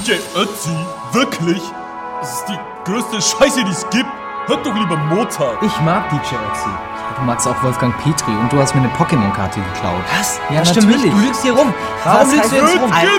DJ Ötzi, wirklich? Das ist die größte Scheiße, die es gibt. Hört doch lieber Mozart. Ich mag DJ Ötzi. Du magst auch Wolfgang Petri und du hast mir eine Pokémon-Karte geklaut. Was? Ja, das stimmt nicht. natürlich. Du lügst hier rum. Was Warum lügst heißt du jetzt rum?